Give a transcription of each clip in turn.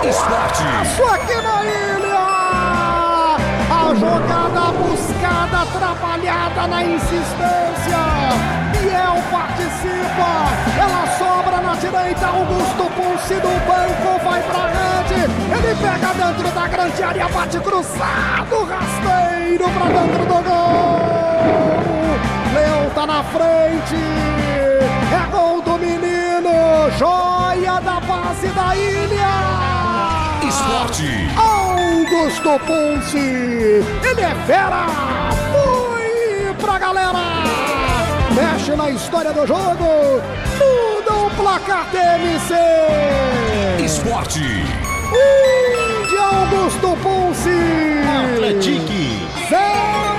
Esporte. Isso aqui na ilha. A jogada buscada, trabalhada na insistência. Biel participa. Ela sobra na direita. Augusto Ponce do banco vai pra rede. Ele pega dentro da grande área, bate cruzado, rasteiro pra dentro do gol. Leão tá na frente. É gol do menino, joia da base da ilha. Esporte. Augusto Ponce, ele é fera. Fui pra galera. Mexe na história do jogo. Muda o placar TMC. Esporte. De Augusto Ponce. Atletique. 0.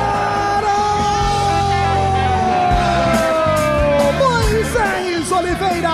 Moisés Oliveira.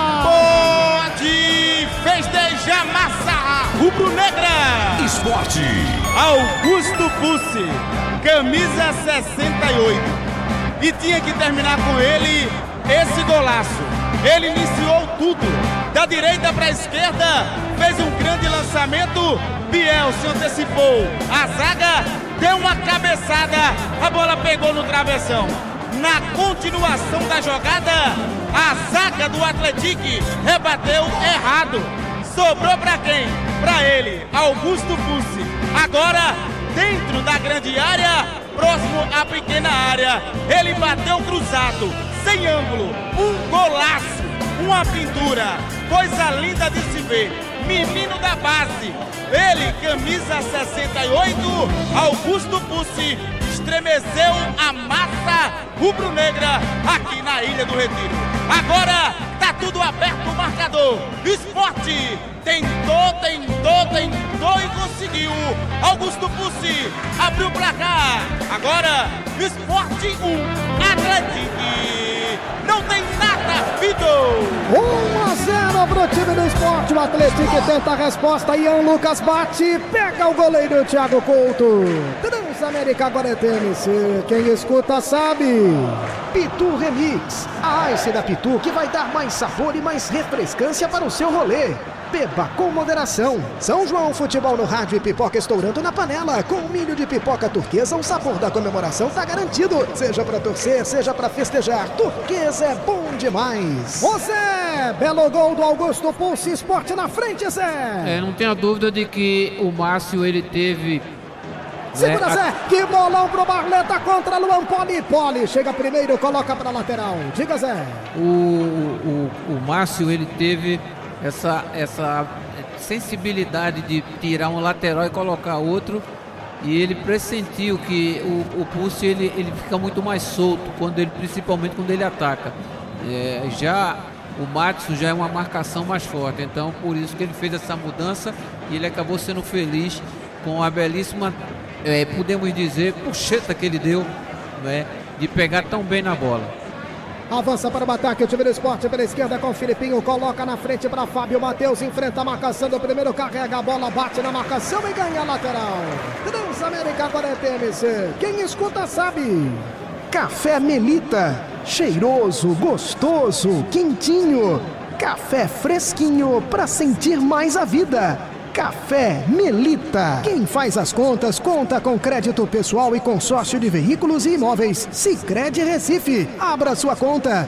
Pode festejar massa rubro-negra. Esporte. Augusto Ponce, camisa 68. E tinha que terminar com ele esse golaço. Ele iniciou tudo, da direita para a esquerda, fez um grande lançamento. Biel se antecipou, a zaga deu uma cabeçada, a bola pegou no travessão. Na continuação da jogada, a zaga do Atletique rebateu errado. Sobrou para quem? Para ele, Augusto Ponce. Agora, dentro da grande área, próximo à pequena área, ele bateu cruzado, sem ângulo, um golaço, uma pintura, coisa linda de se ver. Menino da base, ele, camisa 68, Augusto Ponce, estremeceu a massa rubro-negra aqui na Ilha do Retiro. Agora tá tudo aberto o marcador. Esporte tentou e conseguiu. Augusto Ponce abriu o placar. Agora Esporte 1, Atletique não tem nada, Vitor. 1-0 pro time do Esporte. O Atletique tenta a resposta. Ian Lucas bate, pega o goleiro Thiago Couto. Transamérica agora é TMC. Quem escuta sabe. Pitu Remix, a ice da Pitu que vai dar mais sabor e mais refrescância para o seu rolê. Beba com moderação. São João Futebol no rádio e pipoca estourando na panela. Com milho de pipoca turquesa, o sabor da comemoração tá garantido. Seja pra torcer, seja pra festejar, turquesa é bom demais. Zé, belo gol do Augusto Ponce, Esporte na frente, Zé. Não tenha dúvida de que o Márcio, ele teve... Segura, Zé, que bolão pro Barleta contra Luan Poli. Poli chega primeiro, coloca pra lateral. Diga, Zé. O Márcio, ele teve essa sensibilidade de tirar um lateral e colocar outro, e ele pressentiu que o Ponce ele fica muito mais solto, principalmente quando ele ataca. Já o Matson já é uma marcação mais forte, então por isso que ele fez essa mudança e ele acabou sendo feliz com a belíssima, podemos dizer, puxeta que ele deu, né, de pegar tão bem na bola. Avança para o ataque, o time do Esporte pela esquerda com o Filipinho, coloca na frente para Fábio Matheus, enfrenta a marcação do primeiro, carrega a bola, bate na marcação e ganha a lateral. Transamérica agora é TMC, quem escuta sabe. Café Melita, cheiroso, gostoso, quentinho. Café fresquinho para sentir mais a vida. Café Melita. Quem faz as contas, conta com crédito pessoal e consórcio de veículos e imóveis. Sicredi Recife. Abra sua conta.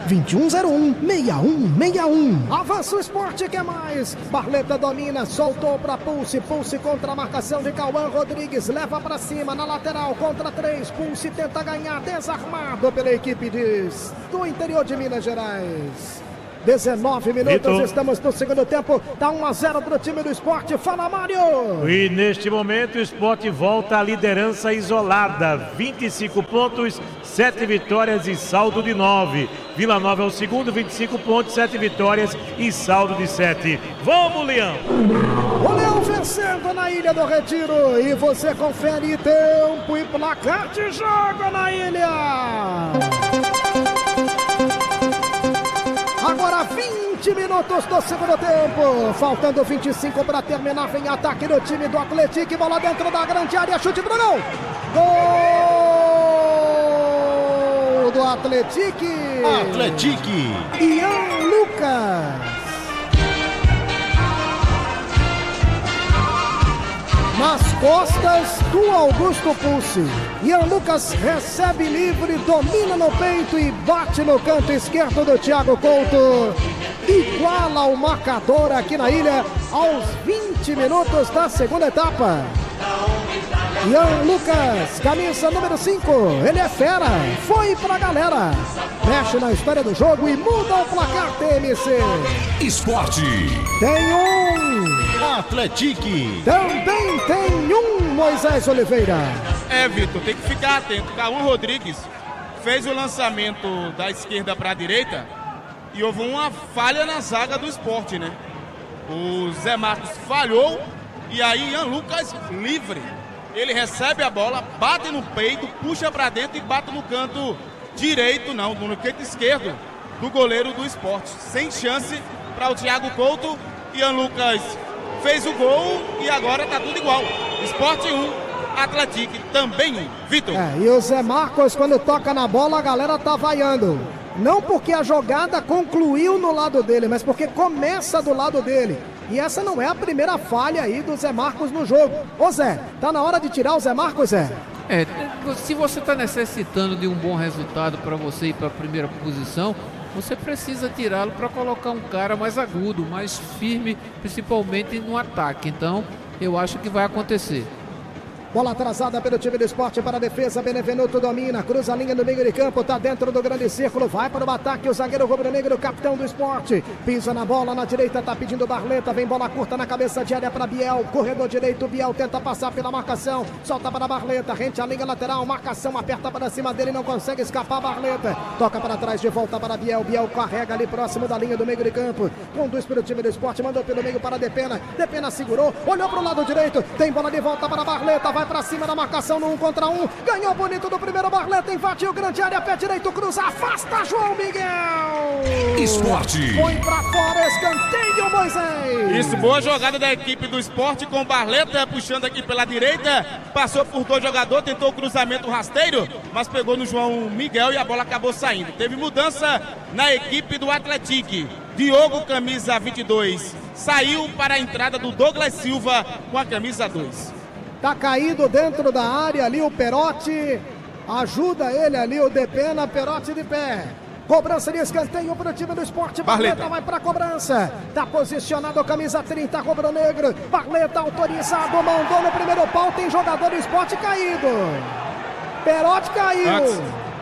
2101-6161. Avança o Esporte, quer mais. Barleta domina, soltou para Ponce. Ponce contra a marcação de Cauã Rodrigues. Leva para cima, na lateral, contra 3. Ponce tenta ganhar, desarmado pela equipe do interior de Minas Gerais. 19 minutos, Vitor. Estamos no segundo tempo, tá 1-0 pro time do Esporte, fala Mário! E neste momento o Esporte volta à liderança isolada, 25 pontos, 7 vitórias e saldo de 9. Vila Nova é o segundo, 25 pontos, 7 vitórias e saldo de 7. Vamos, Leão! O Leão vencendo na Ilha do Retiro, e você confere tempo e placar de jogo na ilha! Agora 20 minutos do segundo tempo, faltando 25 para terminar, vem ataque do time do Atletique, bola dentro da grande área, chute pro gol! Gol do Atletique! Atletique! Ian Lucas! costas do Augusto Pulse. Ian Lucas recebe livre, domina no peito e bate no canto esquerdo do Thiago Couto. Iguala o marcador aqui na ilha aos 20 minutos da segunda etapa. Ian Lucas, camisa número 5, ele é fera, foi pra galera, mexe na história do jogo e muda o placar. TMC Esporte. tem um, Atletique. também tem um, Moisés Oliveira. Vitor, tem que ficar atento. Cauã Rodrigues fez o lançamento da esquerda para a direita e houve uma falha na zaga do Sport, né? O Zé Marcos falhou e aí Ian Lucas livre. Ele recebe a bola, bate no peito, puxa para dentro e bate no canto direito, não, no canto esquerdo do goleiro do Sport. Sem chance para o Thiago Couto. Ian Lucas fez o gol e agora tá tudo igual. Sport 1, Atletique também 1. Vitor. E o Zé Marcos, quando toca na bola, a galera tá vaiando. Não porque a jogada concluiu no lado dele, mas porque começa do lado dele. E essa não é a primeira falha aí do Zé Marcos no jogo. Ô Zé, tá na hora de tirar o Zé Marcos, Zé? Se você está necessitando de um bom resultado para você ir para a primeira posição, você precisa tirá-lo para colocar um cara mais agudo, mais firme, principalmente no ataque. Então, eu acho que vai acontecer. Bola atrasada pelo time do Sport para a defesa. Benevenuto domina, cruza a linha no meio de campo, tá dentro do grande círculo, vai para o ataque o zagueiro rubro-negro, capitão do Sport, pisa na bola na direita, tá pedindo Barleta, vem bola curta na cabeça de área para Biel, corredor direito, Biel tenta passar pela marcação, solta para Barleta, rente a linha lateral, marcação aperta para cima dele, não consegue escapar Barleta, toca para trás, de volta para Biel, Biel carrega ali próximo da linha do meio de campo, conduz pelo time do Sport, mandou pelo meio para Depena, Depena segurou, olhou para o lado direito, tem bola de volta para Barleta, vai pra cima da marcação no 1 contra 1, ganhou bonito do primeiro, Barleta invadiu grande área, pé direito, cruza, afasta João Miguel. Esporte. Foi pra fora, escanteio, Moisés. Isso, boa jogada da equipe do Sport com o Barleta puxando aqui pela direita, passou por dois jogadores, tentou o cruzamento rasteiro, mas pegou no João Miguel e a bola acabou saindo. Teve mudança na equipe do Atletique. Diogo, camisa 22, saiu para a entrada do Douglas Silva com a camisa 2. Tá caído dentro da área ali o Perotti, ajuda ele ali o Depena, Perotti de pé. Cobrança de escanteio para o time do Sport. Barleta vai para a cobrança. Tá posicionado a camisa 30, rubro-negro. Barleta autorizado, mandou no primeiro pau. Tem jogador do Sport caído. Perotti caiu. Antes.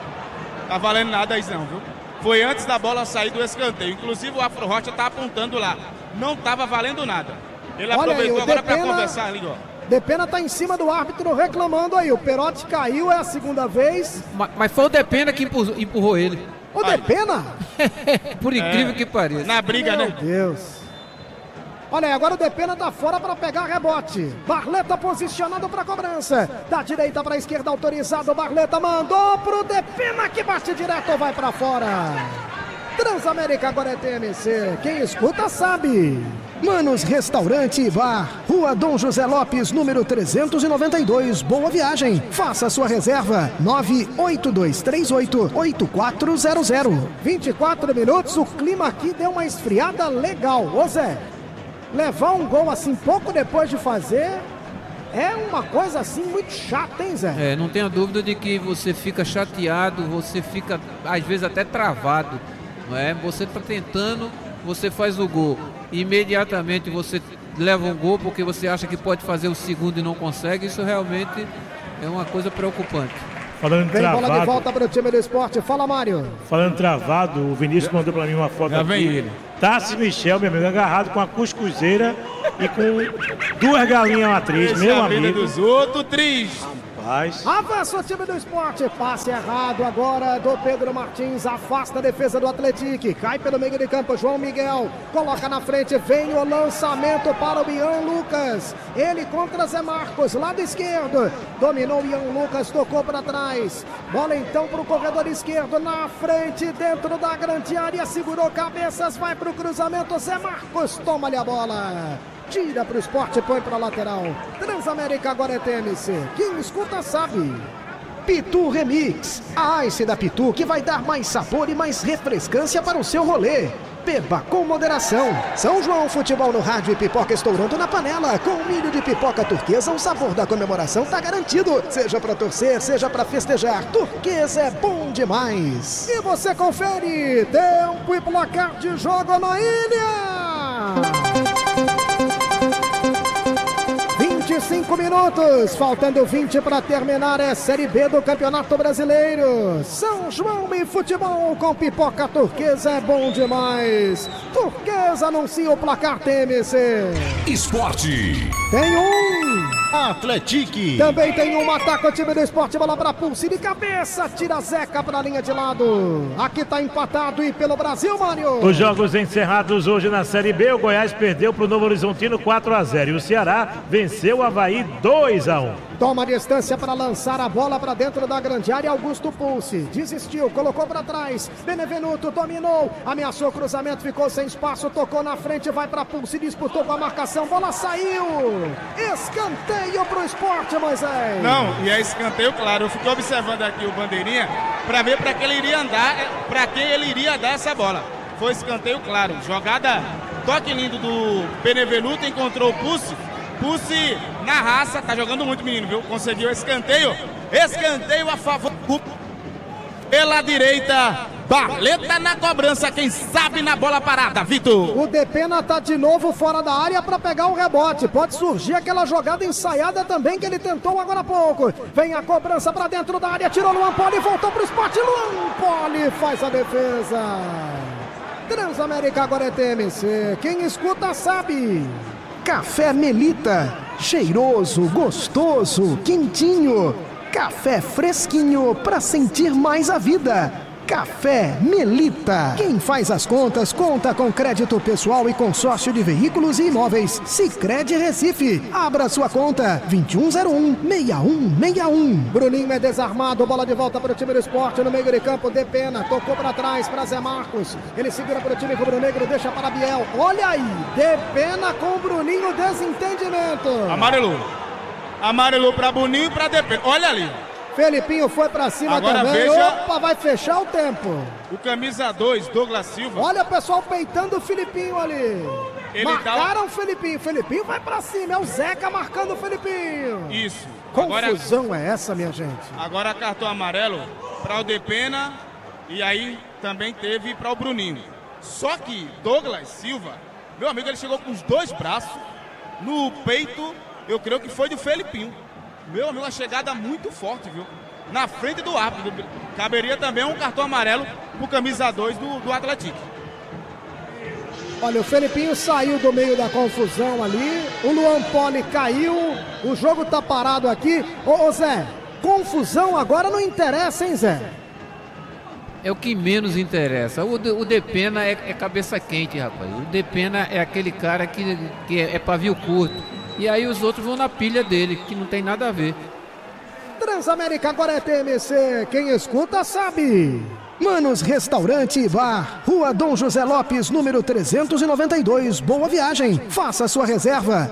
Tá valendo nada isso não, viu? Foi antes da bola sair do escanteio. Inclusive o Afro Rocha tá apontando lá. Não tava valendo nada. Ele aproveitou agora para conversar ali, ó. Depena tá em cima do árbitro reclamando aí. O Perotti caiu, é a segunda vez. Mas foi o Depena que empurrou ele. O Depena? Por incrível que pareça. Na briga, Meu né? Deus. Olha aí, agora o Depena tá fora para pegar rebote. Barleta posicionado para cobrança. Da direita para a esquerda, autorizado. Barleta mandou pro Depena que bate direto ou vai para fora. Transamérica agora é TMC. Quem escuta sabe. Manos Restaurante e Bar, Rua Dom José Lopes, número 392, Boa Viagem. Faça sua reserva, 98238-8400. 24 minutos, o clima aqui deu uma esfriada legal. Ô Zé, levar um gol assim pouco depois de fazer é uma coisa assim muito chata, hein, Zé? Não tenha dúvida de que você fica chateado, você fica às vezes até travado, não é? Você está tentando, você faz o gol, imediatamente você leva um gol porque você acha que pode fazer o segundo e não consegue. Isso realmente é uma coisa preocupante. Falando Vem travado, bola de volta para o time do Sport. Fala, Mário. falando travado, o Vinícius mandou pra mim uma foto Já vem aqui. ele. Tassi Michel, meu amigo, agarrado com a cuscuzeira e com 2 galinhas matriz, meu a vida amigo. dos outros, triste. Rapaz, Avança o time do Sport, passe errado agora do Pedro Martins, afasta a defesa do Atletique, cai pelo meio de campo, João Miguel, coloca na frente, vem o lançamento para o Ian Lucas, ele contra Zé Marcos, lado esquerdo, dominou o Ian Lucas, tocou para trás, bola então para o corredor esquerdo, na frente, dentro da grande área, segurou cabeças, vai para o cruzamento, Zé Marcos, toma-lhe a bola. Tira para o Sport, põe para a lateral. Transamérica agora é TMC. Quem escuta sabe. Pitu Remix, a Ice da Pitu que vai dar mais sabor e mais refrescância para o seu rolê. Beba com moderação. São João Futebol no rádio e pipoca estourando na panela. Com milho de pipoca turquesa, o sabor da comemoração tá garantido. Seja pra torcer, seja pra festejar, Turquesa é bom demais. E você confere tempo e placar de jogo na ilha. 25 minutos, faltando 20 para terminar a Série B do Campeonato Brasileiro. São João e Futebol com pipoca turquesa é bom demais. Turquesa anuncia o placar TMC. Esporte. Tem Atletique. Também tem um, ataca o time do Esporte, bola pra Pulse de cabeça, tira Zeca pra linha de lado. Aqui tá empatado e pelo Brasil, Mário. Os jogos encerrados hoje na Série B, o Goiás perdeu pro Novo Horizontino 4-0 e o Ceará venceu o Avaí 2-1. Toma distância para lançar a bola para dentro da grande área. Augusto Pulse desistiu, colocou para trás. Benevenuto dominou, ameaçou cruzamento, ficou sem espaço, tocou na frente, vai para Pulse, disputou com a marcação, bola saiu. Escanteio pro Esporte, Moisés. Não, e é escanteio, claro. Eu fiquei observando aqui o bandeirinha para ver para quem ele iria andar, para quem ele iria dar essa bola. Foi escanteio, claro. Jogada, toque lindo do Benevenuto, encontrou o Pulse. Pulse na raça, tá jogando muito, menino, viu? Conseguiu escanteio a favor pela direita. Barleta na cobrança, quem sabe na bola parada, Vitor. O Depena tá de novo fora da área para pegar o rebote. Pode surgir aquela jogada ensaiada também que ele tentou agora há pouco. Vem a cobrança para dentro da área, tirou Luan Poli, voltou pro Esporte. Luan Poli faz a defesa. Transamérica agora é TMC. Quem escuta sabe. Café Melita, cheiroso, gostoso, quentinho. Café fresquinho para sentir mais a vida. Café Melita. Quem faz as contas, conta com crédito pessoal e consórcio de veículos e imóveis. Sicredi Recife. Abra sua conta. 2101-6161. Bruninho é desarmado. Bola de volta para o time do Esporte no meio de campo. Depena. Tocou para trás para Zé Marcos. Ele segura para o time rubro-negro. Deixa para Biel. Olha aí. Depena com o Bruninho. Desentendimento. Amarelou para Bruninho e para Depena. Olha ali. Felipinho foi pra cima agora também. Veja, opa, vai fechar o tempo. O camisa 2, Douglas Silva. Olha o pessoal peitando o Felipinho ali. Marcaram o Felipinho. Felipinho vai pra cima. É o Zeca marcando o Felipinho. Isso. Confusão agora, é essa, minha gente? Agora cartão amarelo para o Depena e aí também teve para o Bruninho. Só que Douglas Silva, meu amigo, ele chegou com os dois braços no peito, eu creio que foi do Felipinho. Meu amigo, uma chegada muito forte, viu? Na frente do árbitro. Caberia também um cartão amarelo pro camisa 2 do Atletique. Olha, o Felipinho saiu do meio da confusão ali. O Luan Poli caiu. O jogo tá parado aqui. Ô Zé, confusão agora não interessa, hein, Zé? É o que menos interessa. O Depena é cabeça quente, rapaz. O Depena é aquele cara que é pavio curto. E aí os outros vão na pilha dele, que não tem nada a ver. Transamérica agora é TMC. Quem escuta sabe. Manos Restaurante e Bar, Rua Dom José Lopes, número 392, Boa Viagem. Faça sua reserva,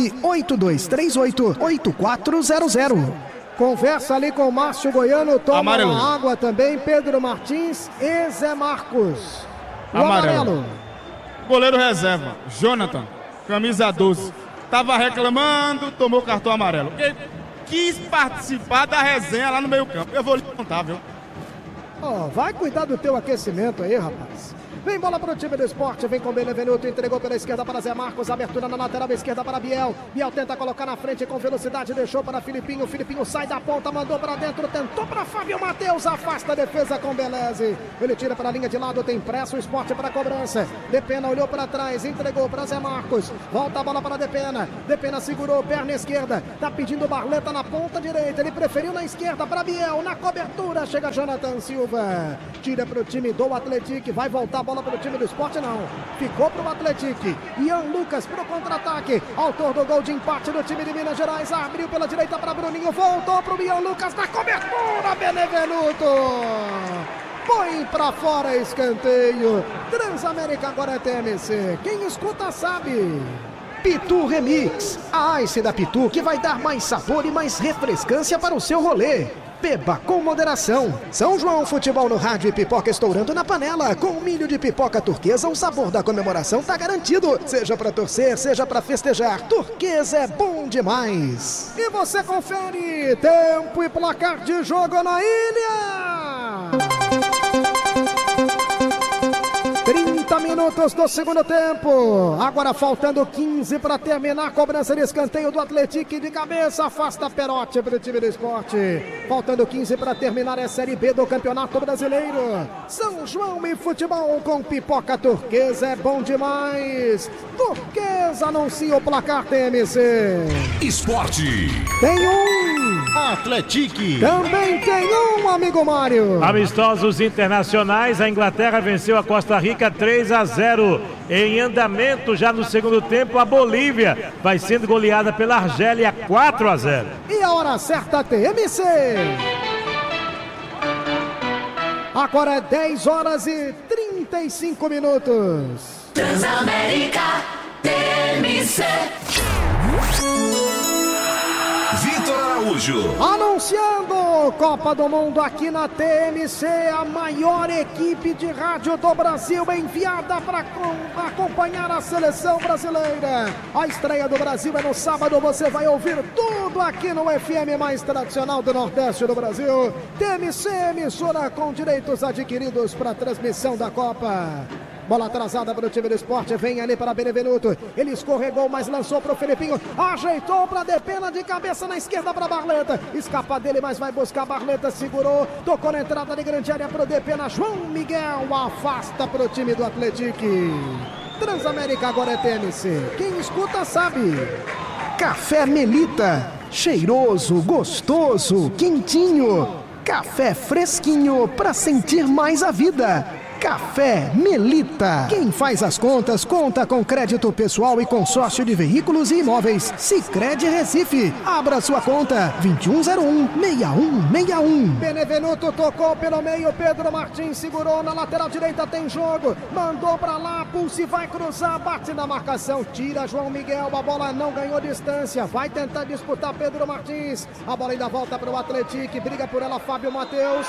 98238-8400. Conversa ali com o Márcio Goiano, toma uma água também, Pedro Martins e Zé Marcos. O amarelo. Goleiro reserva, Jonathan, camisa 12. Tava reclamando, tomou cartão amarelo. Porque quis participar da resenha lá no meio campo. Eu vou lhe contar, viu? Vai cuidar do teu aquecimento aí, rapaz. Vem bola pro time do Esporte, vem com Benevenuto, entregou pela esquerda para Zé Marcos, abertura na lateral esquerda para Biel. Biel tenta colocar na frente com velocidade, deixou para Filipinho. Filipinho sai da ponta, mandou para dentro, tentou para Fábio Matheus, afasta a defesa com Beleze. Ele tira para a linha de lado, tem pressa o Esporte para a cobrança. Depena olhou para trás, entregou para Zé Marcos. Volta a bola para Depena. Depena segurou, perna esquerda, tá pedindo Barleta na ponta direita. Ele preferiu na esquerda para Biel, na cobertura chega Jonathan Silva. Tira para o time do Atletique, vai voltar a bola para o time do Esporte, não. Ficou para o Atletique. Ian Lucas para o contra-ataque. Autor do gol de empate do time de Minas Gerais. Abriu pela direita para Bruninho. Voltou para o Ian Lucas na cobertura. Benevenuto. Põe para fora, escanteio. Transamérica agora é TMC. Quem escuta sabe. Pitu Remix. A Ice da Pitu que vai dar mais sabor e mais refrescância para o seu rolê. Beba com moderação. São João Futebol no rádio e pipoca estourando na panela. Com milho de pipoca turquesa, o sabor da comemoração tá garantido. Seja pra torcer, seja pra festejar, Turquesa é bom demais. E você confere tempo e placar de jogo na ilha. 30 minutos do segundo tempo. Agora faltando 15 para terminar. Cobrança de escanteio do Atlético de cabeça. Afasta Perotti para o time do Sport. Faltando 15 para terminar a Série B do Campeonato Brasileiro. São João e Futebol com pipoca turquesa é bom demais. Turquesa anuncia o placar TMC. Esporte. Tem um. Atlético. Também tem um, amigo Mário. Amistosos internacionais. A Inglaterra venceu a Costa Rica 3-0. Em andamento já no segundo tempo, a Bolívia vai sendo goleada pela Argélia 4-0. E a hora certa TMC. Agora é 10 horas e 35 minutos. Transamérica TMC. Vitor Araújo. Anunciando Copa do Mundo aqui na TMC, a maior equipe de rádio do Brasil enviada para acompanhar a seleção brasileira. A estreia do Brasil é no sábado, você vai ouvir tudo aqui no FM mais tradicional do Nordeste do Brasil. TMC, emissora com direitos adquiridos para a transmissão da Copa. Bola atrasada para o time do Sport, vem ali para Benevenuto, ele escorregou, mas lançou para o Felipinho, ajeitou para Depena de cabeça na esquerda para Barleta, escapa dele, mas vai buscar Barleta, segurou, tocou na entrada de grande área para o Depena, João Miguel afasta para o time do Atlético. Transamérica agora é TMC, quem escuta sabe. Café Melita, cheiroso, gostoso, quentinho, café fresquinho para sentir mais a vida. Café Melita. Quem faz as contas, conta com crédito pessoal e consórcio de veículos e imóveis. Sicredi Recife. Abra sua conta. 2101-6161. Benevenuto tocou pelo meio. Pedro Martins segurou na lateral direita. Tem jogo. Mandou pra lá. Pulse vai cruzar. Bate na marcação. Tira João Miguel. A bola não ganhou distância. Vai tentar disputar Pedro Martins. A bola ainda volta pro Atlético. Briga por ela Fábio Matheus.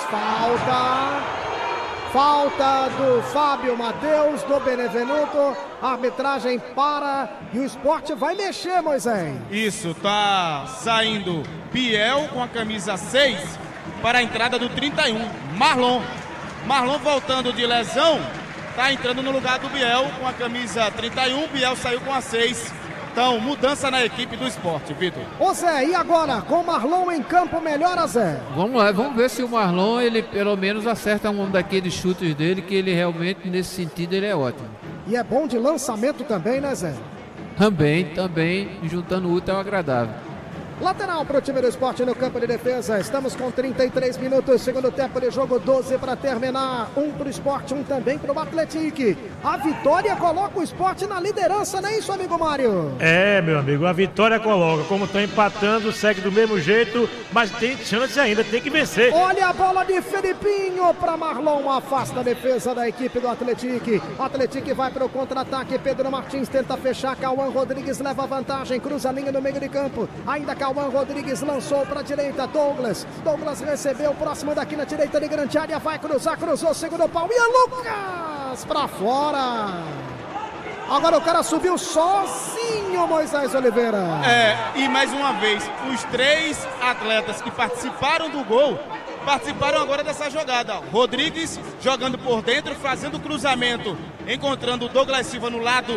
Falta do Fábio Matheus, do Benevenuto, a arbitragem para e o Sport vai mexer, Moisés. Isso, tá saindo Biel com a camisa 6 para a entrada do 31, Marlon. Marlon voltando de lesão, tá entrando no lugar do Biel com a camisa 31, Biel saiu com a 6. Então, mudança na equipe do Sport, Vitor. Ô Zé, e agora? Com o Marlon em campo, melhora, Zé? Vamos lá, vamos ver se o Marlon, ele pelo menos acerta um daqueles chutes dele, que ele realmente, nesse sentido, ele é ótimo. E é bom de lançamento também, né, Zé? Também, juntando o útil ao agradável. Lateral para o time do Sport no campo de defesa. Estamos com 33 minutos, segundo tempo de jogo, 12 para terminar. Um para o Sport, um também para o Atlético. A vitória coloca o Sport na liderança, não é isso, amigo Mário? É, meu amigo, a vitória coloca. Como está empatando, segue do mesmo jeito, mas tem chance ainda, tem que vencer. Olha a bola de Felipinho para Marlon, afasta a defesa da equipe do Atlético. O Atlético vai para o contra-ataque, Pedro Martins tenta fechar, Cauã Rodrigues leva vantagem, cruza a linha no meio de campo. Ainda Cauã Rodrigues lançou para a direita, Douglas recebeu, próximo daqui na direita de grande área, vai cruzar, cruzou, segurou o pau, e Lucas para fora. Agora o cara subiu sozinho, Moisés Oliveira. E mais uma vez, os 3 atletas que participaram do gol, participaram agora dessa jogada. Rodrigues jogando por dentro, fazendo o cruzamento, encontrando o Douglas Silva no lado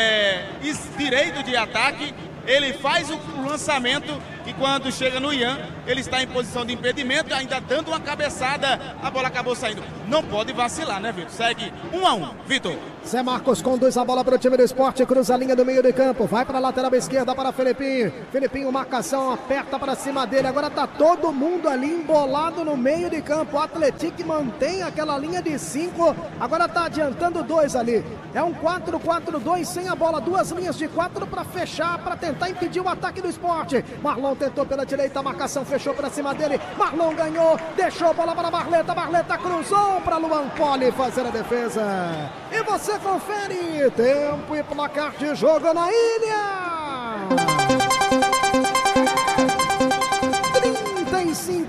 direito de ataque. Ele faz o lançamento e quando chega no Ian, ele está em posição de impedimento, ainda dando uma cabeçada, a bola acabou saindo. Não pode vacilar, né, Vitor? Segue 1-1, Vitor. Zé Marcos conduz a bola para o time do Sport, cruza a linha do meio de campo, vai para a lateral esquerda para Felipinho. Felipinho, marcação, aperta para cima dele, agora tá todo mundo ali embolado no meio de campo. O Atlético mantém aquela linha de 5, agora tá adiantando 2 ali. É um 4-4-2 sem a bola, 2 linhas de 4 para fechar, para tentar impedir o ataque do Sport. Marlon tentou pela direita, a marcação fechou para cima dele, Marlon ganhou, deixou a bola para Barleta, Barleta cruzou para Luan Poli fazer a defesa. E você confere tempo e placar de jogo na ilha. 35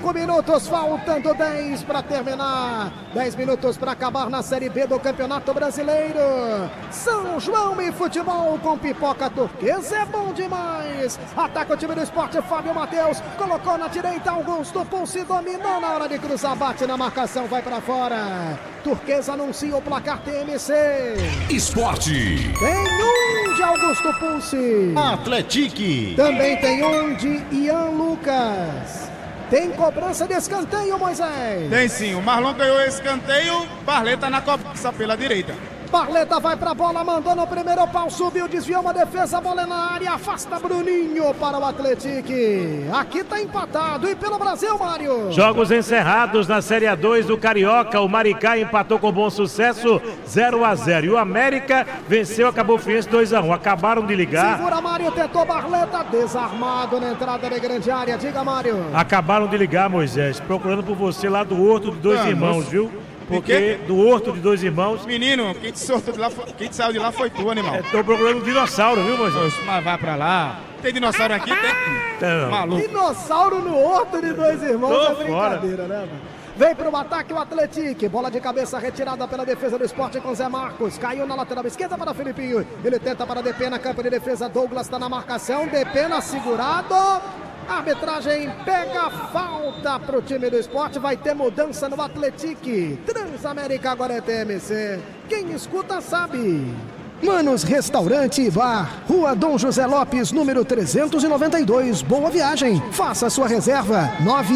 5 minutos, faltando 10 para terminar. 10 minutos para acabar na Série B do Campeonato Brasileiro. São João e futebol com Pipoca Turquesa é bom demais. Ataca o time do Sport, Fábio Matheus. Colocou na direita, Augusto Pulse dominou na hora de cruzar, bate na marcação, vai para fora. Turquesa anuncia o placar TMC. Esporte. Tem um de Augusto Pulse. Atletique. Também tem um de Ian Lucas. Tem cobrança de escanteio, Moisés. Tem sim, o Marlon ganhou esse escanteio, Barleta na cobrança pela direita. Barleta vai pra bola, mandou no primeiro pau, subiu, desviou uma defesa, a bola é na área, afasta Bruninho para o Atletique. Aqui tá empatado e pelo Brasil, Mário. Jogos encerrados na Série A2 do Carioca, o Maricá empatou com bom sucesso 0-0 e o América venceu a Cabo Friense 2-1. Acabaram de ligar. Segura Mário, tentou Barleta, desarmado na entrada da grande área, diga Mário. Acabaram de ligar, Moisés, procurando por você lá do Horto de Dois Irmãos, viu? Porque do Horto de Dois Irmãos. Menino, quem te saiu de lá foi tu, animal. Tô procurando um dinossauro, viu, Moisés? Mas vai pra lá. Tem dinossauro aqui? Tem. Maluco. Dinossauro no Horto de Dois Irmãos. Tô é brincadeira, né, mano? Vem pro ataque o Atletique, bola de cabeça retirada pela defesa do Sport com Zé Marcos, caiu na lateral esquerda para Felipinho, ele tenta para Depena, campo de defesa, Douglas está na marcação, Depena segurado, a arbitragem pega a falta pro time do Sport, vai ter mudança no Atletique, Transamérica agora é TMC, quem escuta sabe. Manos Restaurante e Bar, Rua Dom José Lopes, número 392, Boa Viagem. Faça sua reserva,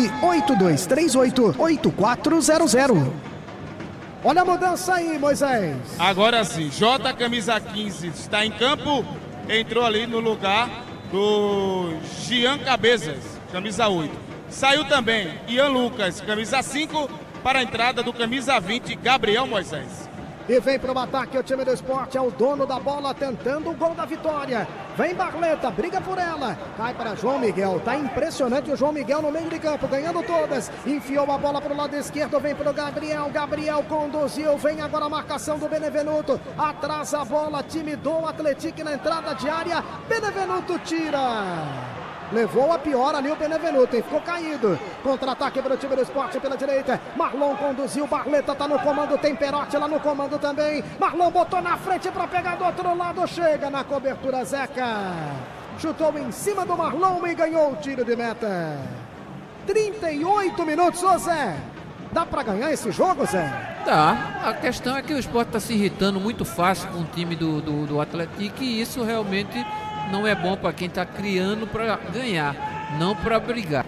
98238-8400. Olha a mudança aí, Moisés. Agora sim, J, camisa 15, está em campo, entrou ali no lugar do Gian Cabezas, camisa 8. Saiu também Ian Lucas, camisa 5, para a entrada do camisa 20, Gabriel Moisés. E vem para o ataque o time do Sport, é o dono da bola tentando o gol da vitória. Vem Barleta, briga por ela, cai para João Miguel, tá impressionante o João Miguel no meio de campo, ganhando todas. Enfiou a bola para o lado esquerdo, vem para o Gabriel, Gabriel conduziu, vem agora a marcação do Benevenuto, atrasa a bola, time do Atletique na entrada de área, Benevenuto tira. Levou a pior ali o Benevenuto, ficou caído. Contra-ataque para o time do Sport pela direita. Marlon conduziu, Barleta tá no comando, tem Perotti lá no comando também. Marlon botou na frente para pegar do outro lado, chega na cobertura Zeca. Chutou em cima do Marlon e ganhou o tiro de meta. 38 minutos, ô Zé. Dá para ganhar esse jogo, Zé? Dá. A questão é que o Sport está se irritando muito fácil com o time do Atletique e isso realmente não é bom para quem está criando para ganhar, não para brigar.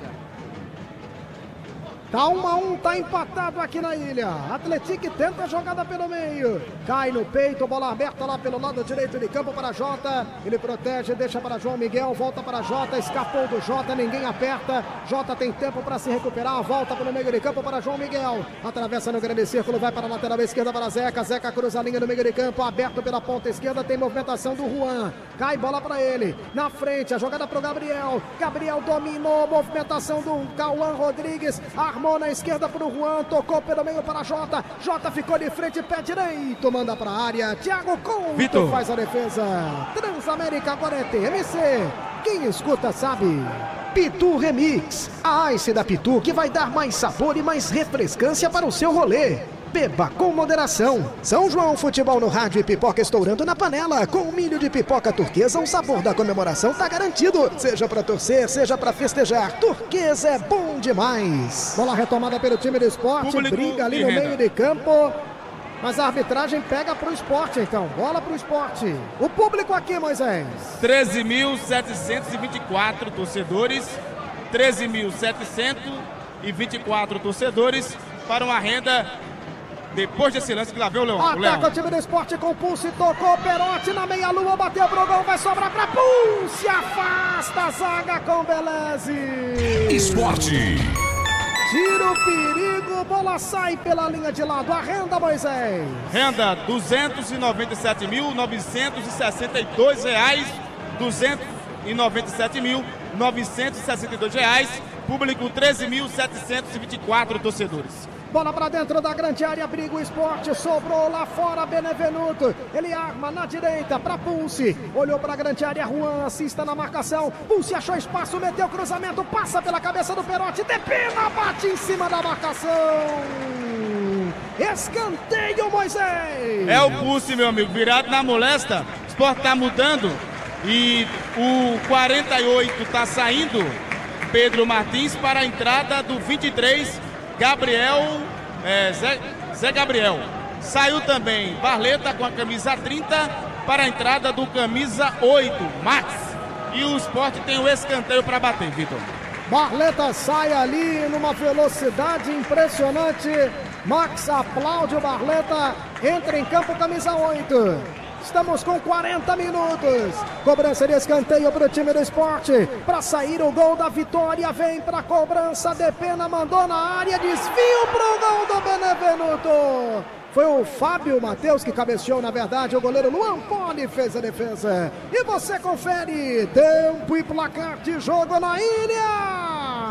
Tá 1-1, tá empatado aqui na ilha. Atletique tenta a jogada pelo meio. Cai no peito, bola aberta lá pelo lado direito de campo para Jota. Ele protege, deixa para João Miguel, volta para Jota, escapou do Jota, ninguém aperta. Jota tem tempo para se recuperar, volta pelo meio de campo para João Miguel. Atravessa no grande círculo, vai para a lateral esquerda para Zeca. Zeca cruza a linha no meio de campo, aberto pela ponta esquerda, tem movimentação do Juan. Cai bola para ele, na frente, a jogada para o Gabriel. Gabriel dominou, movimentação do Cauã Rodrigues. Armou na esquerda para o Juan, tocou pelo meio para Jota. Jota ficou de frente, pé direito, manda para a área. Thiago Couto faz a defesa. Transamérica agora é TMC. Quem escuta sabe. Pitu Remix, a Ice da Pitu que vai dar mais sabor e mais refrescância para o seu rolê. Beba com moderação. São João Futebol no rádio e pipoca estourando na panela. Com milho de pipoca turquesa, o sabor da comemoração tá garantido. Seja pra torcer, seja pra festejar. Turquesa é bom demais. Bola retomada pelo time do Sport. Briga ali no meio de campo. Mas a arbitragem pega pro Sport, então. Bola pro Sport. O público aqui, Moisés. 13.724 torcedores. 13.724 torcedores para uma renda. Depois desse lance que lá veio o Leão. Ataca o time do Sport com Pulse, tocou Perotti na meia-lua, bateu pro gol, vai sobrar pra Pulse, afasta a zaga com Beleze. Esporte. Tira o perigo, bola sai pela linha de lado, a renda, Moisés. Renda R$297.962, R$297.962 público 13.724 torcedores. Bola pra dentro da grande área, briga o Sport, sobrou lá fora Benevenuto, ele arma na direita pra Pulse, olhou pra grande área, Juan assista na marcação, Pulse achou espaço, meteu cruzamento, passa pela cabeça do Perotti, Depena, bate em cima da marcação, escanteio, Moisés! É o Pulse, meu amigo, virado na molesta, o Sport tá mudando e o 48 tá saindo, Pedro Martins, para a entrada do 23, Gabriel, Zé Gabriel. Saiu também Barleta com a camisa 30 para a entrada do camisa 8, Max. E o Sport tem o escanteio para bater, Vitor. Barleta sai ali numa velocidade impressionante. Max aplaude o Barleta, entra em campo camisa 8. Estamos com 40 minutos. Cobrança de escanteio para o time do Sport. Para sair o gol da vitória. Vem para a cobrança. Depena mandou na área. Desvio para o gol do Benevenuto. Foi o Fábio Matheus que cabeceou, na verdade. O goleiro Luan Poli fez a defesa. E você confere. Tempo e placar de jogo na ilha.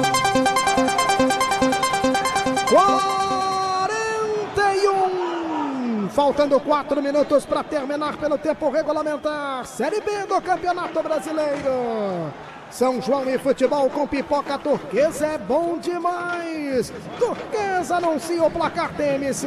41. Faltando 4 minutos para terminar pelo tempo regulamentar. Série B do Campeonato Brasileiro. São João e futebol com pipoca turquesa é bom demais. Turquesa anuncia o placar TMC.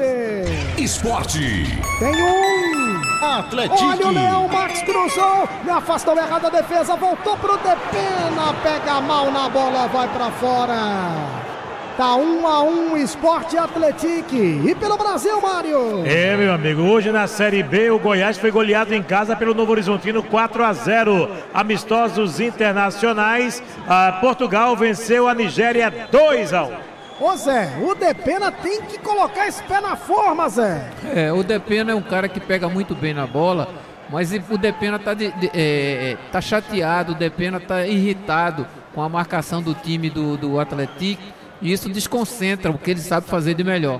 Esporte. Tem um. Atlético. Olha o Leão, Max cruzou. Me afastou errada a defesa. Voltou pro Depena. Pega mal na bola, vai para fora. Tá 1-1, Sport e Atlético. E pelo Brasil, Mário? Meu amigo, hoje na Série B, o Goiás foi goleado em casa pelo Novo Horizontino 4-0. Amistosos internacionais, Portugal venceu a Nigéria 2-1. Ô Zé, o Depena tem que colocar esse pé na forma, Zé. O Depena é um cara que pega muito bem na bola, mas o Depena tá chateado, o Depena tá irritado com a marcação do time do Atlético. E isso desconcentra o que ele sabe fazer de melhor.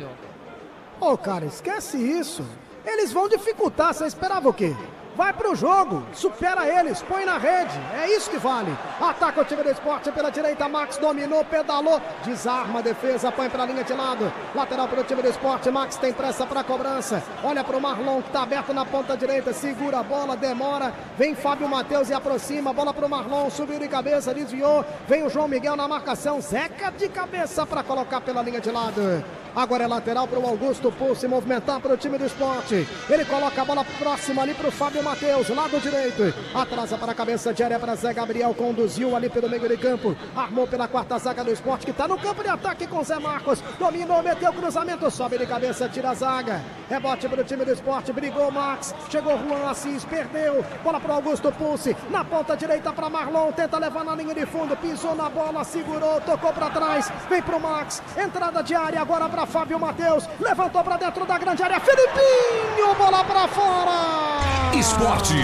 Ô, cara, esquece isso. Eles vão dificultar, você esperava o quê? Vai pro jogo, supera eles, põe na rede, é isso que vale. Ataca o time do Sport pela direita, Max dominou, pedalou, desarma a defesa, põe pra linha de lado. Lateral pro time do Sport, Max tem pressa pra cobrança. Olha pro Marlon que tá aberto na ponta direita, segura a bola, demora. Vem Fábio Matheus e aproxima, bola pro Marlon, subiu de cabeça, desviou. Vem o João Miguel na marcação, Zeca de cabeça pra colocar pela linha de lado. Agora é lateral para o Augusto Pulse movimentar para o time do Sport. Ele coloca a bola próxima ali para o Fábio Matheus, lado direito. Atrasa para a cabeça de área para Zé Gabriel. Conduziu ali pelo meio de campo. Armou pela quarta zaga do Sport, que está no campo de ataque com Zé Marcos. Dominou, meteu o cruzamento, sobe de cabeça, tira a zaga. Rebote para o time do Sport, brigou Max. Chegou Juan Assis, perdeu. Bola para o Augusto Pulse. Na ponta direita para Marlon. Tenta levar na linha de fundo. Pisou na bola, segurou, tocou para trás. Vem para o Max. Entrada de área agora para Fábio Matheus, levantou para dentro da grande área, Felipinho, bola para fora. Esporte.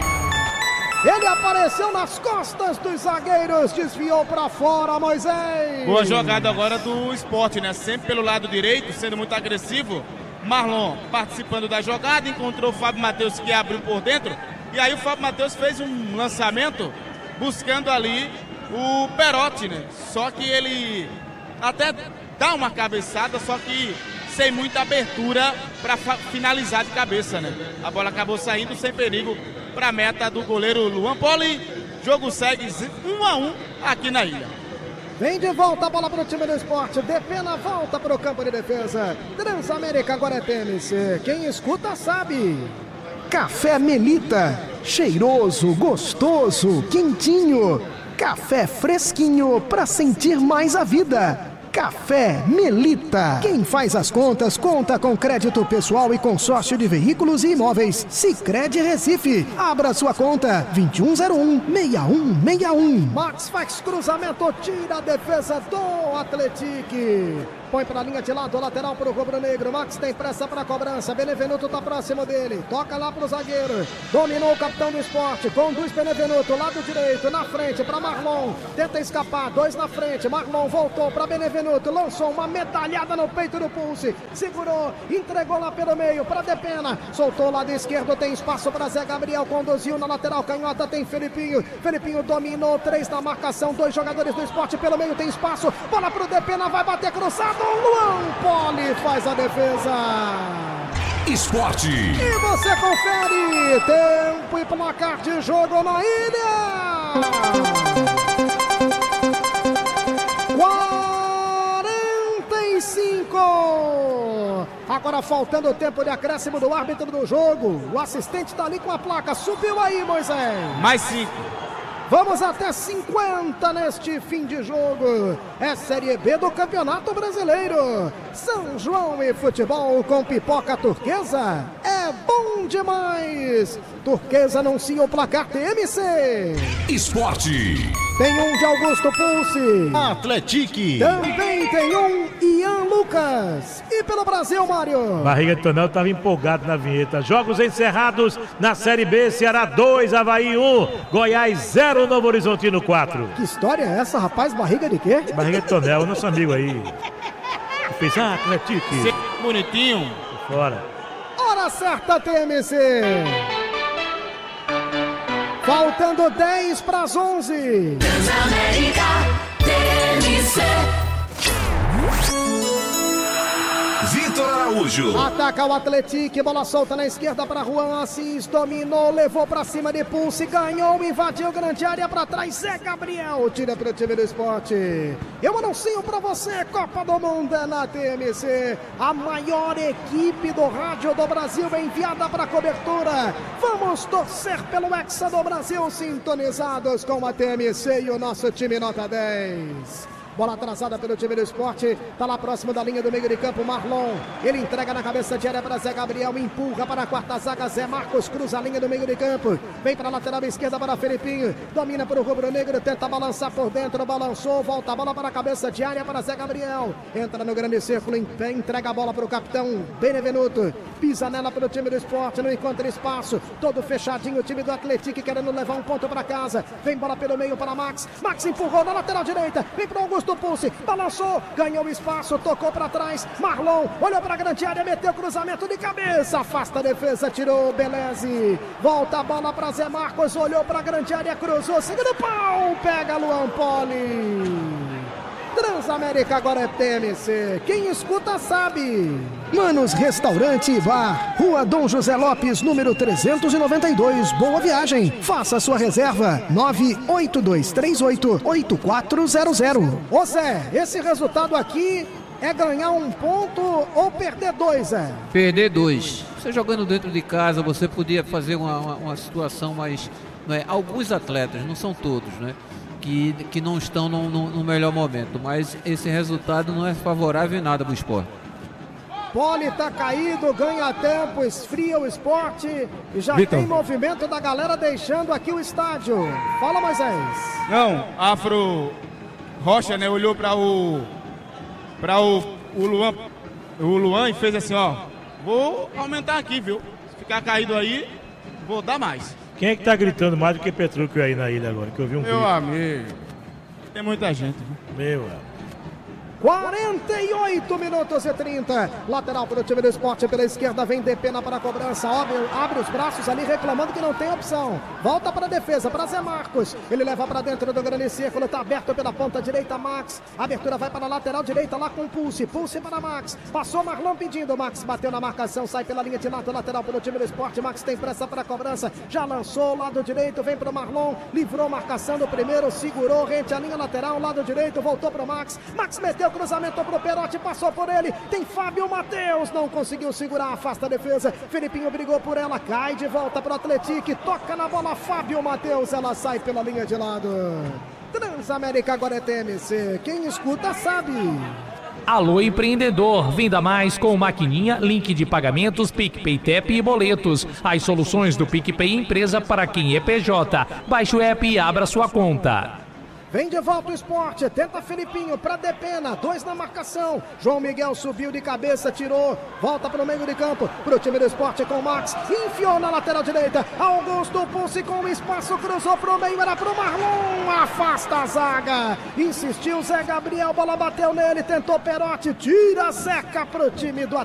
Ele apareceu nas costas dos zagueiros, desviou para fora, Moisés. Boa jogada agora do Sport, né? Sempre pelo lado direito, sendo muito agressivo. Marlon participando da jogada, encontrou o Fábio Matheus que abriu por dentro. E aí o Fábio Matheus fez um lançamento buscando ali o Perotti, né? Só que ele até dá uma cabeçada, só que sem muita abertura para finalizar de cabeça, né? A bola acabou saindo sem perigo para a meta do goleiro Luan Poli. Jogo segue 1-1 aqui na ilha. Vem de volta a bola para o time do Sport. Depena volta para o campo de defesa. Transamérica agora é TMC. Quem escuta sabe. Café Melita. Cheiroso, gostoso, quentinho. Café fresquinho para sentir mais a vida. Café Melita. Quem faz as contas, conta com crédito pessoal e consórcio de veículos e imóveis. Sicredi Recife. Abra sua conta. 2101-6161. Max faz cruzamento, tira a defesa do Atlético. Põe para a linha de lado, lateral para o rubro-negro. Max tem pressa para a cobrança. Benevenuto está próximo dele. Toca lá para o zagueiro. Dominou o capitão do Sport. Conduz Benevenuto, lado direito, na frente para Marlon. Tenta escapar, 2 na frente. Marlon voltou para Benevenuto. Benevenuto lançou uma medalhada no peito do Pulse, segurou, entregou lá pelo meio para Depena, soltou lado esquerdo, tem espaço para Zé Gabriel, conduziu na lateral canhota, tem Felipinho dominou, 3 na marcação, 2 jogadores do Sport pelo meio, tem espaço, bola pro Depena, vai bater cruzado, Luan Poli faz a defesa. Esporte. E você confere tempo e placar de jogo na ilha. 45. Agora faltando o tempo de acréscimo do árbitro do jogo. O assistente tá ali com a placa. Subiu aí, Moisés. Mais 5. Vamos até 50 neste fim de jogo. É Série B do Campeonato Brasileiro. São João e futebol com pipoca turquesa. É bom demais. Turquesa anuncia o placar TMC. Esporte. Tem um de Augusto Pulse. Atletique. Também tem um Ian Lucas. E pelo Brasil, Mário. Barriga de Tonel estava empolgado na vinheta. Jogos encerrados na Série B. Ceará 2, Avaí 1. Goiás 0, Novo Horizontino 4. Que história é essa, rapaz? Barriga de quê? Barriga de Tonel, nosso amigo aí. Fez Atletique. Bonitinho. Fora. Hora certa, TMC. Faltando 10 para as 11. Transamérica TMC. Vitor Araújo. Ataca o Atletique, bola solta na esquerda para Juan Assis, dominou, levou para cima de Pulse, ganhou, invadiu grande área para trás, Zé Gabriel, tira para o time do Esporte. Eu anuncio para você, Copa do Mundo é na TMC, a maior equipe do rádio do Brasil enviada para cobertura. Vamos torcer pelo Hexa do Brasil, sintonizados com a TMC e o nosso time nota 10. Bola atrasada pelo time do Esporte, tá lá próximo da linha do meio de campo, Marlon, ele entrega na cabeça de área para Zé Gabriel, empurra para a quarta zaga, Zé Marcos cruza a linha do meio de campo, vem para a lateral esquerda para Felipinho, domina para o rubro-negro, tenta balançar por dentro, balançou, volta a bola para a cabeça de área para Zé Gabriel, entra no grande círculo, entrega a bola para o capitão Benevenuto, pisa nela pelo time do Esporte, não encontra espaço, todo fechadinho o time do Atletique querendo levar um ponto para casa, vem bola pelo meio para Max empurrou na lateral direita, vem para Augusto Pulse, balançou, ganhou espaço, tocou para trás, Marlon, olhou para a grande área, meteu cruzamento de cabeça, afasta a defesa, tirou Beleze, volta a bola para Zé Marcos, olhou para a grande área, cruzou, segundo pau, pega Luan Poli. Transamérica agora é TMC, quem escuta sabe. Manos Restaurante e Bar, Rua Dom José Lopes, número 392, Boa Viagem. Faça sua reserva, 98238-8400. Ô Zé, esse resultado aqui é ganhar um ponto ou perder 2, Zé? Perder 2. Você jogando dentro de casa, você podia fazer uma situação mais... Né, alguns atletas, não são todos, né? Que não estão no melhor momento, mas esse resultado não é favorável em nada para o Esporte. Poli tá caído, ganha tempo, esfria o Esporte e já Vitor. tem movimento da galera deixando aqui o estádio. Fala, Moisés. Não, Afro Rocha, né, olhou para o Luan e fez assim, ó, vou aumentar aqui, viu? Se ficar caído aí, vou dar mais. Quem é que tá gritando mais do que Petrúquio aí na ilha agora? Que eu vi um Meu grito. amigo, tem muita gente, viu? Meu amigo. 48 minutos e 30. Lateral para o time do Esporte pela esquerda. Vem Depena para a cobrança. Abre os braços ali reclamando que não tem opção. Volta para a defesa, para Zé Marcos. Ele leva para dentro do grande círculo. Está aberto pela ponta direita, Max. A abertura vai para a lateral direita lá com Pulse. Pulse para Max. Passou Marlon pedindo. Max bateu na marcação. Sai pela linha de lado. Lateral para o time do Esporte. Max tem pressa para a cobrança. Já lançou o lado direito. Vem para o Marlon. Livrou a marcação do primeiro. Segurou rente a linha lateral. Lado direito. Voltou para o Max. Max meteu cruzamento pro Perotti, passou por ele, tem Fábio Matheus, não conseguiu segurar, afasta a defesa, Felipinho brigou por ela, cai de volta pro Atletique, toca na bola Fábio Matheus, ela sai pela linha de lado. Transamérica agora é TMC, quem escuta sabe. Alô empreendedor, venda mais com maquininha, link de pagamentos, PicPay, TEP e boletos. As soluções do PicPay Empresa para quem é PJ. Baixe o app e abra sua conta. Vem de volta o Sport, tenta Felipinho pra Depena, 2 na marcação. João Miguel subiu de cabeça, tirou, volta pro meio de campo, pro time do Sport com o Max, enfiou na lateral direita. Augusto Pulse com o espaço, cruzou pro meio, era pro Marlon, afasta a zaga. Insistiu Zé Gabriel, bola bateu nele, tentou Perotti, tira, seca pro time do